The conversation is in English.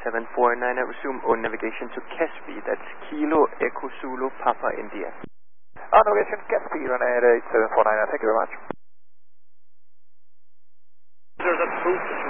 749, I resume on navigation to Caspi, that's Kilo Echo Zulu Papa India. On navigation Caspi, Ryanair 8749, thank you very much. There's a